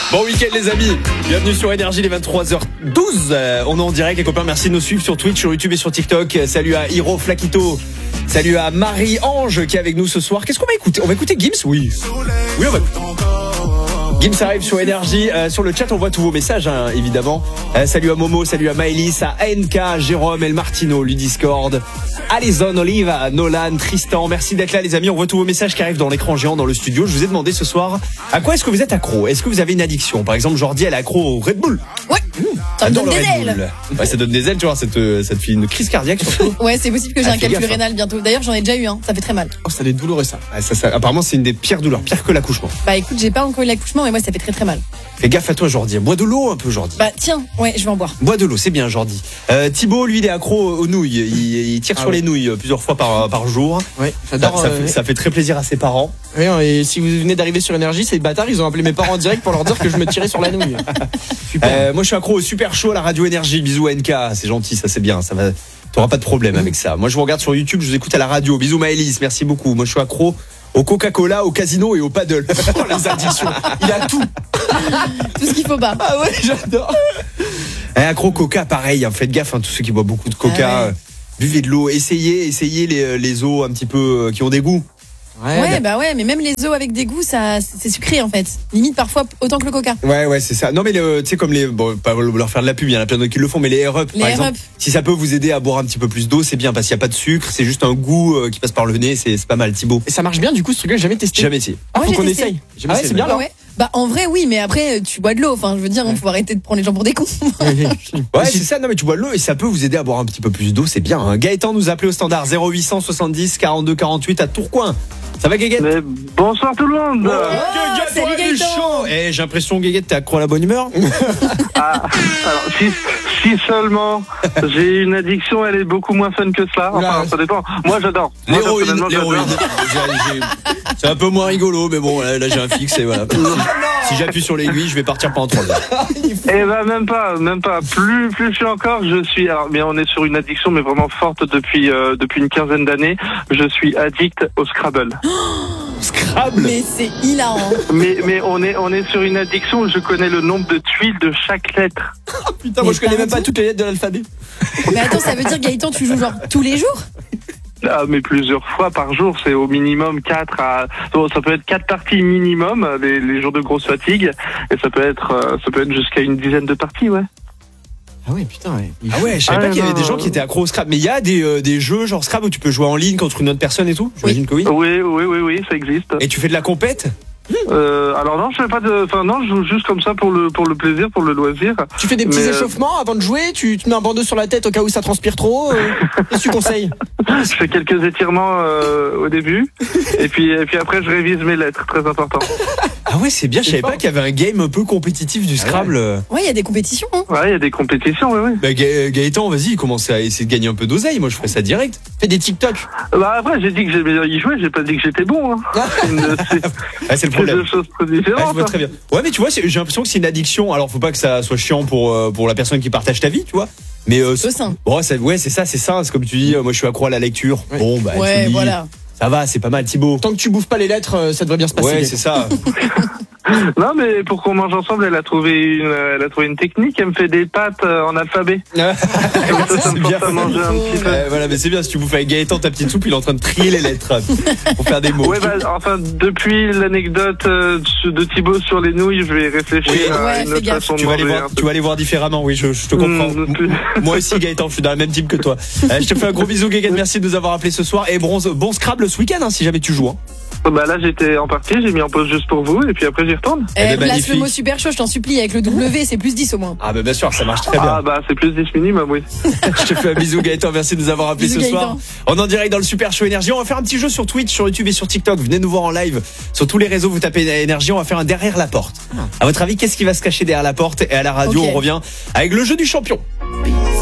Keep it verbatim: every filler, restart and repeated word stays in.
Bon week-end les amis, bienvenue sur Énergie, les vingt-trois heures douze. Euh, on est en direct les copains, merci de nous suivre sur Twitch, sur YouTube et sur TikTok. Salut à Hiro Flaquito, salut à Marie-Ange qui est avec nous ce soir. Qu'est-ce qu'on va écouter? On va écouter Gims? Oui. Oui, on va écouter. Gims arrive sur Énergie, euh, sur le chat on voit tous vos messages hein, évidemment. Euh, salut à Momo, salut à Maëlys, à A N K, Jérôme, El Martino, Ludiscord, Alison, Olive, Nolan, Tristan. Merci d'être là les amis, on voit tous vos messages qui arrivent dans l'écran géant dans le studio. Je vous ai demandé ce soir, à quoi est-ce que vous êtes accro? Est-ce que vous avez une addiction? Par exemple Jordi elle est accro au Red Bull. Ouais. Mmh, ça me donne des ailes. Ouais, ça donne des ailes, tu vois, ça te, ça te fait une crise cardiaque surtout. Ouais, c'est possible que j'ai ah, un calcul gaffe, rénal bientôt. D'ailleurs, j'en ai déjà eu un, ça fait très mal. Oh, ça doit être douloureux ça. Ah, ça, ça. Apparemment, c'est une des pires douleurs, pire que l'accouchement. Bah écoute, j'ai pas encore eu l'accouchement, mais moi ça fait très très mal. Fais gaffe à toi, Jordi. Bois de l'eau un peu, Jordi. Bah tiens, ouais, je vais en boire. Bois de l'eau, c'est bien, Jordi. Euh, Thibaut, lui, il est accro aux nouilles. Il, il tire ah sur oui. les nouilles plusieurs fois par, par jour. Oui, j'adore. Ça, ça, euh... fait, ça fait très plaisir à ses parents. Oui, et si vous venez d'arriver sur Énergie, ces bâtards, ils ont appelé mes parents en direct pour leur dire que je me tirais sur la nouille. Super. Euh, moi, je suis accro au super chaud à la radio Énergie. Bisous N K, c'est gentil, ça c'est bien. Ça va. T'auras pas de problème mmh. avec ça. Moi, je vous regarde sur YouTube, je vous écoute à la radio. Bisous Maëlys, merci beaucoup. Moi, je suis accro au Coca-Cola, au casino et au paddle. Oh, les addictions. Il a tout. Tout ce qu'il faut pas. Ah ouais, j'adore. Un accro Coca, pareil. Hein, faites gaffe, hein, tous ceux qui boivent beaucoup de Coca. Ah ouais. euh, buvez de l'eau. Essayez, essayez les, les eaux un petit peu euh, qui ont des goûts. Ouais, ouais bah ouais, mais même les eaux avec des goûts, ça, c'est sucré en fait. Limite parfois autant que le Coca. Ouais, ouais, c'est ça. Non, mais tu sais, comme les. Bon, pas leur faire de la pub, il y en a plein d'autres qui le font, mais les Air-Up, par exemple. Si ça peut vous aider à boire un petit peu plus d'eau, c'est bien parce qu'il n'y a pas de sucre, c'est juste un goût euh, qui passe par le nez, c'est, c'est pas mal, Thibaut. Et ça marche bien, du coup, ce truc-là, j'ai jamais testé. Jamais essayé. Ah, ouais, faut qu'on testé. essaye. Ah ouais, c'est bien là. Ouais. Bah en vrai oui, mais après tu bois de l'eau. Enfin je veux dire, il ouais. faut arrêter de prendre les gens pour des cons. Ouais c'est ça, non mais tu bois de l'eau et ça peut vous aider à boire un petit peu plus d'eau, c'est bien hein. Gaëtan nous a appelé au standard zéro huit cent soixante-dix quarante-deux quarante-huit à Tourcoing. Ça va Guéguette? Mais bonsoir tout le monde. Oh, oh, salut Gaëtan. Eh, j'ai l'impression Guéguette t'es accro à la bonne humeur. Ah, alors si, si seulement j'ai une addiction, elle est beaucoup moins fun que cela. Enfin ça dépend. Moi j'adore. Moi, l'héroïne, l'héroïne. j'ai, j'ai... C'est un peu moins rigolo, mais bon, là, là j'ai un fixe et voilà. Si j'appuie sur l'aiguille, je vais partir pendant trois heures. Eh ben même pas, même pas. Plus, plus je suis encore, je suis. Alors, mais on est sur une addiction, mais vraiment forte depuis euh, depuis une quinzaine d'années. Je suis addict au Scrabble. Scrabble. Mais c'est hilarant. Mais mais on est on est sur une addiction où je connais le nombre de tuiles de chaque lettre. Oh, putain, mais moi je connais même pas toutes les lettres de l'alphabet. Mais attends, ça veut dire Gaëtan, tu joues genre tous les jours? Ah, mais plusieurs fois par jour, c'est au minimum quatre à, ça peut être quatre parties minimum, les, les jours de grosse fatigue, et ça peut être, ça peut être jusqu'à une dizaine de parties, ouais. Ah ouais, putain, ouais. Ah ouais, je savais ah, pas qu'il y avait non, des gens qui étaient accros au Scrabble. Mais il y a des, euh, des jeux genre Scrabble où tu peux jouer en ligne contre une autre personne et tout? J'imagine que oui. Oui, oui, oui, oui, ça existe. Et tu fais de la compète? Euh, alors non, je fais pas de, enfin non, je joue juste comme ça pour le pour le plaisir, pour le loisir. Tu fais des petits mais échauffements avant de jouer, tu te mets un bandeau sur la tête au cas où ça transpire trop. Euh, qu'est-ce que tu conseilles? Je fais quelques étirements euh, au début, et puis et puis après je révise mes lettres, très important. Ah ouais, c'est bien. Je savais pas qu'il y avait un game un peu compétitif du Scrabble. Ouais, il y a des compétitions. Hein. Ouais, il y a des compétitions, oui, oui. Bah Ga- Gaëtan, vas-y, commence à essayer de gagner un peu d'oseille. Moi, je ferais ça direct. Fais des TikTok. Bah après, j'ai dit que j'aimais y jouer, j'ai pas dit que j'étais bon. Hein. C'est, une, c'est, ah, c'est le problème. C'est deux choses très différentes. Ah, je vois très bien. Ouais, mais tu vois, c'est, j'ai l'impression que c'est une addiction. Alors, faut pas que ça soit chiant pour euh, pour la personne qui partage ta vie, tu vois. Mais euh, c'est sain. Ouais, c'est, ouais, c'est ça, c'est ça. C'est comme tu dis. Euh, moi, je suis accro à la lecture. Ouais. Bon, bah, ouais, tu lis. Voilà. Ça va, c'est pas mal, Thibaut. Tant que tu bouffes pas les lettres, ça devrait bien se passer. Ouais, c'est ça. Non, mais pour qu'on mange ensemble, elle a trouvé une, elle a trouvé une technique. Elle me fait des pâtes en alphabet. Ah, ça, ça me force à manger un petit peu. Euh, voilà, mais c'est bien. Si tu bouffes avec Gaëtan, ta petite soupe, il est en train de trier les lettres pour faire des mots. Ouais, bah, enfin, depuis l'anecdote de Thibaut sur les nouilles, je vais réfléchir oui. à ouais, une autre façon de tu vas aller voir, tu vas aller voir différemment. Oui, je, je te comprends. Mmh, Moi aussi, Gaëtan, je suis dans le même team que toi. Euh, je te fais un gros bisou, Gaëtan. Merci de nous avoir appelé ce soir. Et bon, bon Scrabble ce week-end, hein, si jamais tu joues. Hein. Bah là j'étais en partie, j'ai mis en pause juste pour vous et puis après j'y retourne. Eh, place le mot super chaud, je t'en supplie, avec le W c'est plus dix au moins. Ah bah bien sûr, ça marche très bien. Ah bah c'est plus dix minimum, oui. Je te fais un bisou Gaëtan, merci de nous avoir appelé bisou, ce Gaëtan. soir. On est en direct dans le Super Show Énergie, on va faire un petit jeu sur Twitch, sur YouTube et sur TikTok. Venez nous voir en live sur tous les réseaux, vous tapez Énergie, on va faire un derrière la porte. À votre avis, qu'est-ce qui va se cacher derrière la porte? Et à la radio, okay. On revient avec le jeu du champion.